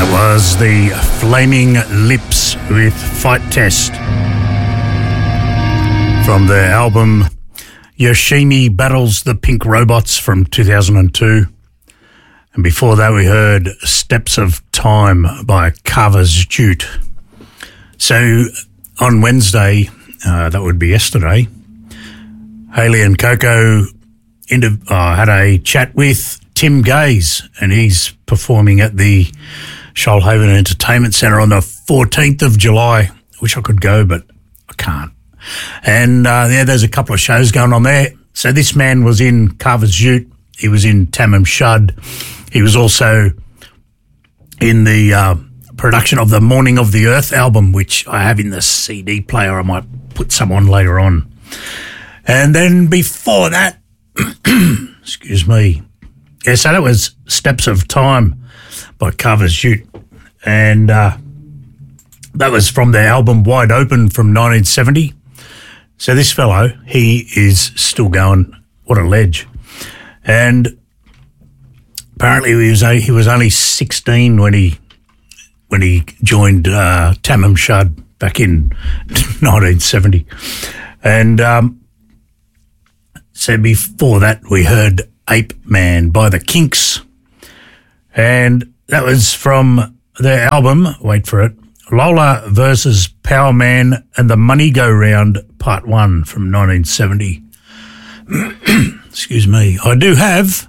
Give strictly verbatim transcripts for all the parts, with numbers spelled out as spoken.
Was the Flaming Lips with Fight Test from their album Yoshimi Battles the Pink Robots from two thousand two. And before that we heard Steps of Time by Carver's Jute. So on Wednesday, uh, that would be yesterday, Hayley and Coco inter- uh, had a chat with Tim Gaze, and he's performing at the Shoalhaven Entertainment Centre on the fourteenth of July. I wish I could go, but I can't. And uh, yeah, there's a couple of shows going on there. So this man was in Carver's Jute. He was in Tamam Shud. He was also in the uh, production of the Morning of the Earth album, which I have in the C D player. I might put some on later on. And then before that, excuse me, yeah, so that was Steps of Time by Carver's Jute, and uh, that was from their album Wide Open from nineteen seventy. So this fellow, he is still going. What a ledge. And apparently he was he was only sixteen when he when he joined uh, Tamam Shud back in nineteen seventy. And um, so before that we heard Ape Man by the Kinks, and that was from their album, wait for it, Lola versus Power Man and the Money Go Round Part one from nineteen seventy. Excuse me. I do have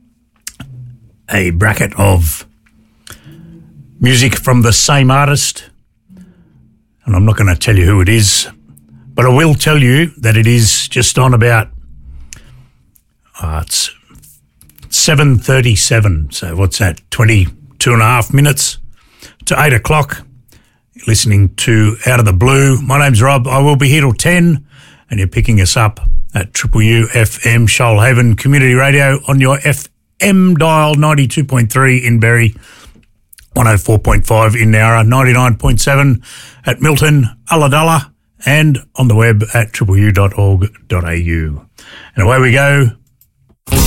a bracket of music from the same artist, and I'm not going to tell you who it is, but I will tell you that it is just on about, uh, it's seven thirty-seven, so what's that, twenty-two and a half minutes to eight o'clock. You're listening to Out of the Blue. My name's Rob. I will be here till ten, and you're picking us up at Triple U F M Shoalhaven Community Radio on your F M dial, ninety-two point three in Berry, one oh four point five in Nowra, ninety-nine point seven at Milton, Ulladulla, and on the web at triple u dot org dot a u. And away we go